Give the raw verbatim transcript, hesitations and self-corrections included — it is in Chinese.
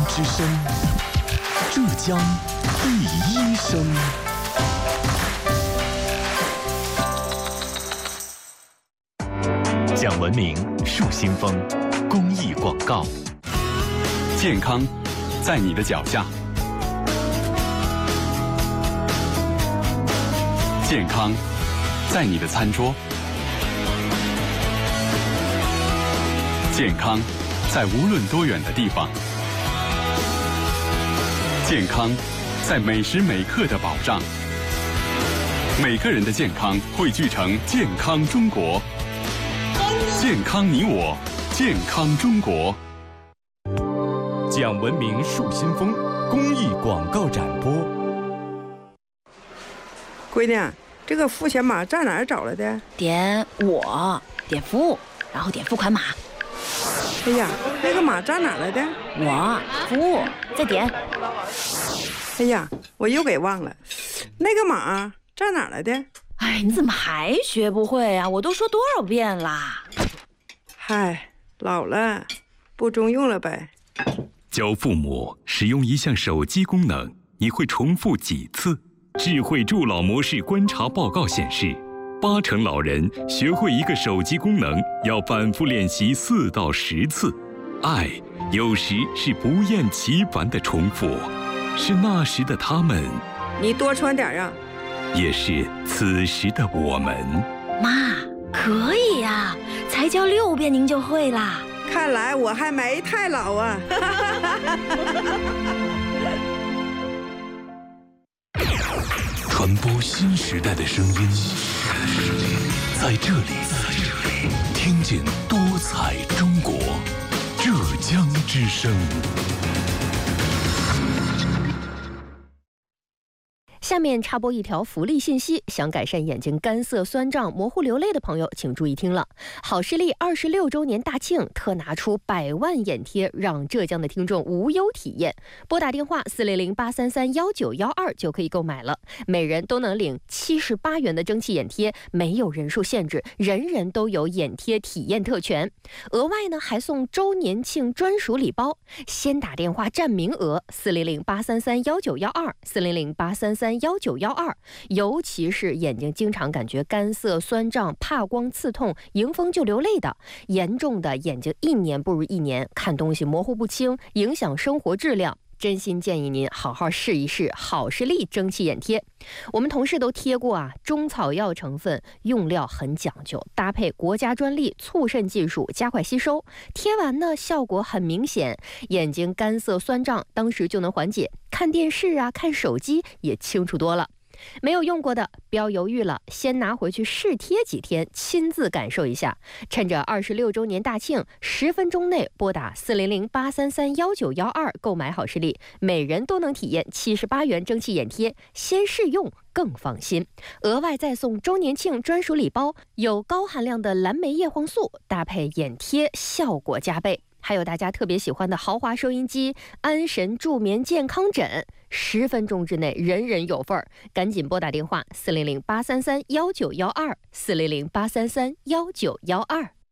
之声，浙江第一声。讲文明树新风公益广告。 健康在你的脚下，健康在你的餐桌，健康在无论多远的地方，健康在每时每刻的保障。每个人的健康汇聚成健康中国，健康你我，健康中国。 讲文明树新风公益广告展播。 闺女，这个付钱码在哪儿找来的？ 点我，点服务，然后点付款码。 哎呀，那个码在哪儿来的？ 我服务，再点。 哎呀，我又给忘了，那个码在哪儿来的？ 哎，你怎么还学不会啊？我都说多少遍啦！ 嗨，老了，不中用了呗。 教父母使用一项手机功能，你会重复几次？智慧助老模式观察报告显示，八成老人学会一个手机功能要反复练习四到十次。爱有时是不厌其烦的重复，是那时的他们， 你多穿点啊。 也是此时的我们。 妈，可以呀，才教六遍您就会啦。 看来我还没太老啊。 传播新时代的声音，在这里听见多彩中国，浙江之声。 下面插播一条福利信息，想改善眼睛干涩、酸胀、模糊、流泪的朋友，请注意听了。好视力二十六周年大庆特拿出百万眼贴，让浙江的听众无忧体验。拨打电话四零零八三三幺九幺二就可以购买了，每人都能领七十八元的蒸汽眼贴，没有人数限制，人人都有眼贴体验特权。额外呢，还送周年庆专属礼包，先打电话占名额四零零八三三幺九幺二四零零八三三幺九幺二，尤其是眼睛经常感觉干涩、酸胀、怕光、刺痛、迎风就流泪的，严重的眼睛一年不如一年，看东西模糊不清，影响生活质量。真心建议您好好试一试好视力蒸汽眼贴。我们同事都贴过啊，中草药成分，用料很讲究，搭配国家专利促渗技术，加快吸收。贴完呢，效果很明显，眼睛干涩酸胀当时就能缓解，看电视啊、看手机也清楚多了。没有用过的不要犹豫了，先拿回去试贴几天，亲自感受一下。趁着二十六周年大庆，十分钟内拨打四零零八三三幺九幺二购买好视力，每人都能体验七十八元蒸汽眼贴，先试用更放心。额外再送周年庆专属礼包，有高含量的蓝莓叶黄素，搭配眼贴效果加倍。还有大家特别喜欢的豪华收音机、安神助眠健康枕，十分钟之内人人有份儿。赶紧拨打电话四零零八三三幺九幺二四零零八三三幺九幺二。